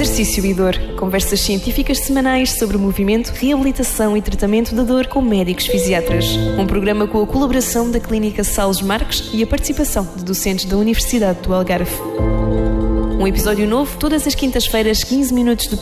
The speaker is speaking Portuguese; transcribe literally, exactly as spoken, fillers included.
Exercício e Dor. Conversas científicas semanais sobre movimento, reabilitação e tratamento da dor com médicos fisiatras. Um programa com a colaboração da Clínica Salles Marques e a participação de docentes da Universidade do Algarve. Um episódio novo todas as quintas-feiras, quinze minutos depois